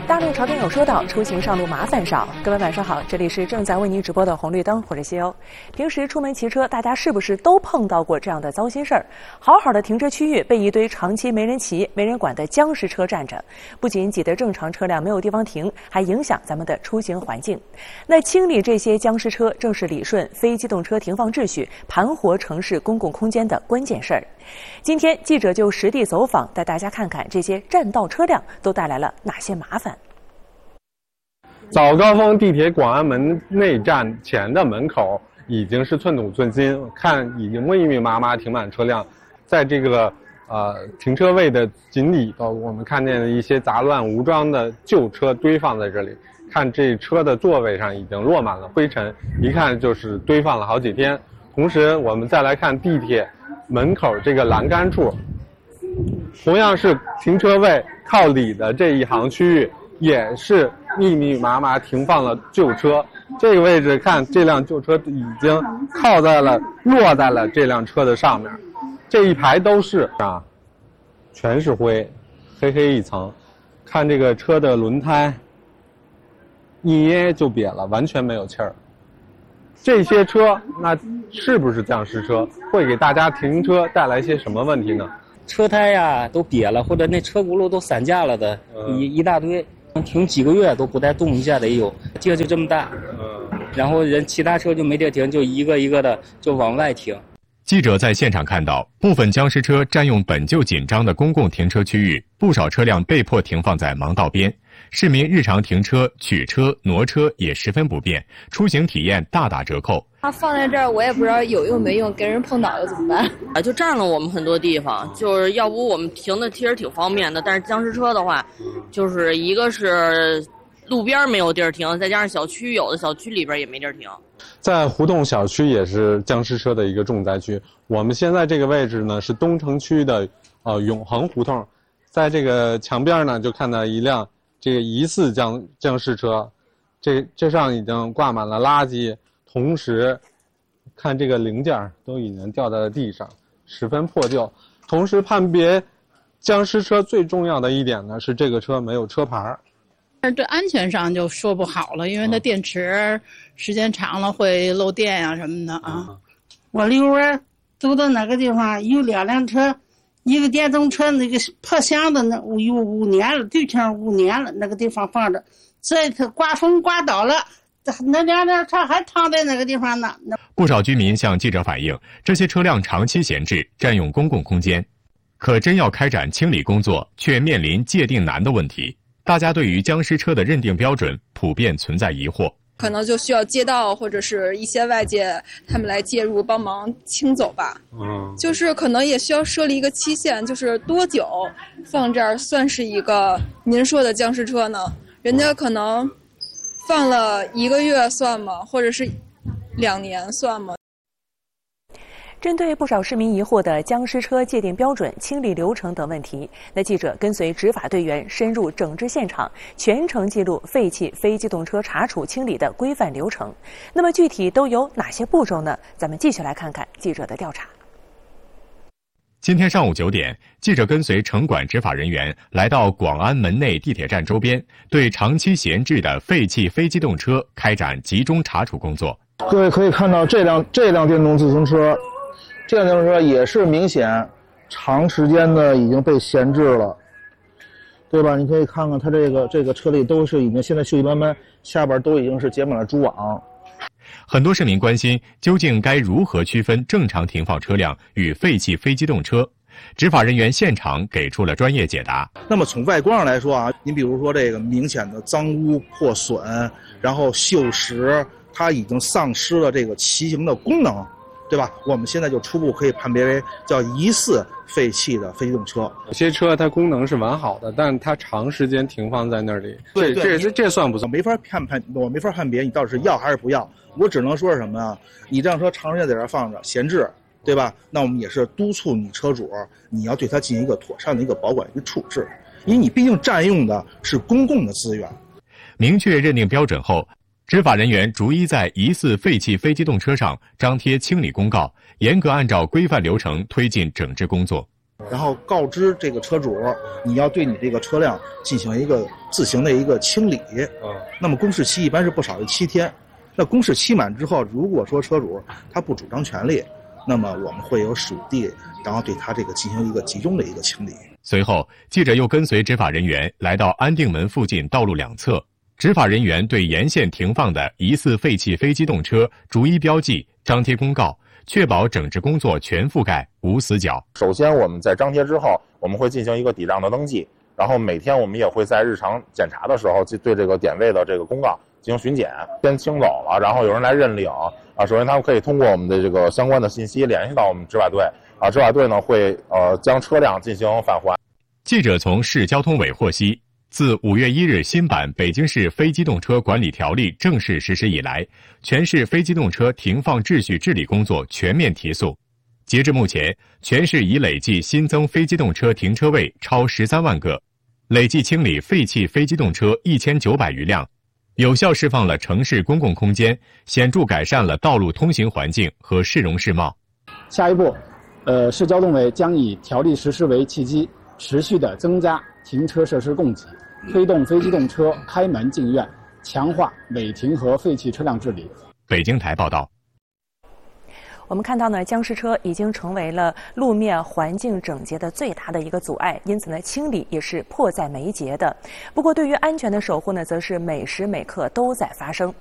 大陆朝天有说道，出行上路麻烦少。各位晚上好，这里是正在为您直播的红绿灯，我是西欧。平时出门骑车，大家是不是都碰到过这样的糟心事儿？好好的停车区域被一堆长期没人骑、没人管的僵尸车占着，不仅挤得正常车辆没有地方停，还影响咱们的出行环境。那清理这些僵尸车，正是理顺非机动车停放秩序、盘活城市公共空间的关键事儿。今天记者就实地走访，带大家看看这些占道车辆都带来了哪些麻烦。 早高峰地铁广安门内站前的门口已经是寸土寸金，看已经密密麻麻停满车辆，在这个停车位的井里头，我们看见了一些杂乱无章的旧车堆放在这里。看这车的座位上已经落满了灰尘，一看就是堆放了好几天。同时，我们再来看地铁门口这个栏杆处，同样是停车位靠里的这一行区域，也是密密麻麻停放了旧车。这个位置看，这辆旧车已经落在了这辆车的上面，这一排都是全是灰，黑黑一层。看这个车的轮胎，一捏就瘪了，完全没有气儿。这些车那是不是僵尸车？会给大家停车带来些什么问题呢？ 车胎呀都瘪了，或者那车轱辘都散架了的，一大堆，停几个月都不带动一下的也有，地儿就这么大，然后其他车就没地儿停，就一个一个的就往外停。 记者在现场看到，部分僵尸车占用本就紧张的公共停车区域，不少车辆被迫停放在盲道边。市民日常停车、取车、挪车也十分不便，出行体验大打折扣。 它放在这儿，我也不知道有用没用，给人碰倒了怎么办？ 就占了我们很多地方，就是要不我们停的其实挺方便的，但是僵尸车的话，就是一个是路边没有地儿停，再加上小区有的小区里边也没地儿停。 在胡同小区也是僵尸车的一个重灾区。我们现在这个位置呢是东城区的永恒胡同，在这个墙边呢就看到一辆这个疑似僵尸车，这上已经挂满了垃圾，同时看这个零件都已经掉在了地上，十分破旧。同时判别僵尸车最重要的一点呢是这个车没有车牌。 这安全上就说不好了，因为它电池时间长了会漏电呀什么的啊。 我溜儿走到那个地方，有两辆车，一个电动车那个破箱子那有5年了，最起码5年了，那个地方放着，这次刮风刮倒了，那两辆车还躺在那个地方呢。 不少居民向记者反映，这些车辆长期闲置，占用公共空间，可真要开展清理工作，却面临界定难的问题。大家对于僵尸车的认定标准普遍存在疑惑， 可能就需要街道或者是一些外界他们来介入帮忙清走吧。就是可能也需要设立一个期限，就是多久放这儿算是一个您说的僵尸车呢？人家可能放了1个月算吗？或者是2年算吗？ 针对不少市民疑惑的僵尸车界定标准、清理流程等问题，那记者跟随执法队员深入整治现场，全程记录废弃非机动车查处清理的规范流程。那么具体都有哪些步骤呢？咱们继续来看看记者的调查。 今天上午9点，记者跟随城管执法人员来到广安门内地铁站周边，对长期闲置的废弃非机动车开展集中查处工作。 各位可以看到，这辆电动自行车。这辆电动车也是明显长时间的已经被闲置了，对吧？你可以看看它这个车里都是已经现在锈迹斑斑，下边都已经是结满了蛛网。 很多市民关心，究竟该如何区分正常停放车辆与废弃非机动车？执法人员现场给出了专业解答。 那么从外观上来说啊，你比如说这个明显的脏污破损，然后锈蚀，它已经丧失了这个骑行的功能。对吧？我们现在就初步可以判别为叫疑似废弃的非机动车。 有些车它功能是完好的，但它长时间停放在那里，这算不算？ 我没法判别你到底是要还是不要。我只能说是什么呀？你这辆车长时间在这儿放着闲置，对吧？那我们也是督促你车主，你要对它进行一个妥善的一个保管与处置，因为你毕竟占用的是公共的资源。 明确认定标准后，执法人员逐一在疑似废弃非机动车上张贴清理公告，严格按照规范流程推进整治工作。 然后告知这个车主，你要对你这个车辆进行一个自行的一个清理。那么公示期一般是不少于7天。那公示期满之后，如果说车主他不主张权利，那么我们会有属地，然后对他这个进行一个集中的一个清理。 随后，记者又跟随执法人员来到安定门附近道路两侧，执法人员对沿线停放的疑似废弃非机动车逐一标记、张贴公告，确保整治工作全覆盖、无死角。 首先，我们在张贴之后，我们会进行一个抵账的登记，然后每天我们也会在日常检查的时候，对这个点位的这个公告进行巡检，先清走了，然后有人来认领啊。首先，他们可以通过我们的这个相关的信息联系到我们执法队啊，执法队呢会将车辆进行返还。 记者从市交通委获悉，自5月1日新版《北京市非机动车管理条例》正式实施以来，全市非机动车停放秩序治理工作全面提速。截至目前，全市已累计新增非机动车停车位超13万个，累计清理废弃非机动车1900余辆，有效释放了城市公共空间，显著改善了道路通行环境和市容市貌。 下一步，市交通委将以条例实施为契机，持续地增加停车设施供给，推动非机动车开门进院，强化违停和废弃车辆治理。 北京台报道。 我们看到呢，僵尸车已经成为了路面环境整洁的最大的一个阻碍，因此呢，清理也是迫在眉睫的。不过，对于安全的守护呢，则是每时每刻都在发生。